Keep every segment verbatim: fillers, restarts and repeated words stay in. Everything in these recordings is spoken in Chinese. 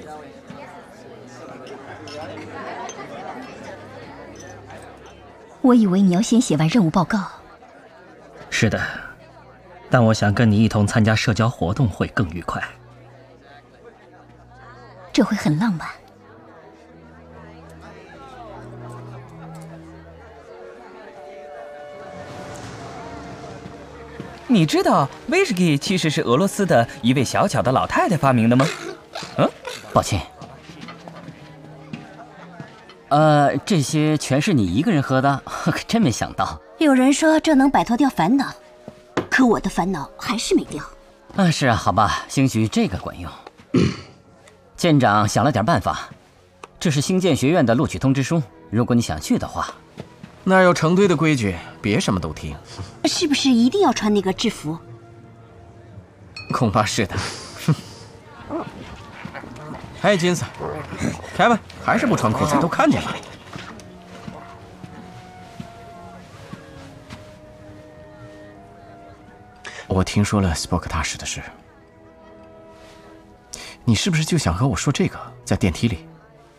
我以为你要先写完任务报告。 是的，但我想跟你一同参加社交活动会更愉快。 这会很浪漫。 你知道威士忌其实是俄罗斯的一位小巧的老太太发明的吗？嗯， 抱歉。呃，这些全是你一个人喝的，可真没想到。 有人说这能摆脱掉烦恼，可我的烦恼还是没掉。 啊，是啊，好吧，兴许这个管用。舰长想了点办法，这是星舰学院的录取通知书，如果你想去的话。 那儿有成堆的规矩，别什么都听。 是不是一定要穿那个制服？ 恐怕是的。嘿，金斯，凯文，还是不穿裤子，都看见了。我听说了斯波克大使的事，你是不是就想和我说这个？在电梯里？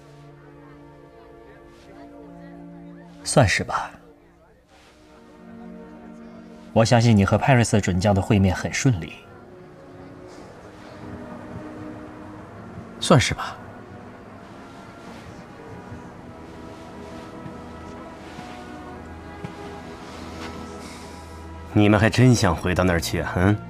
算是吧。我相信你和派瑞斯准将的会面很顺利。 算是吧。 你们还真想回到那儿去啊？嗯。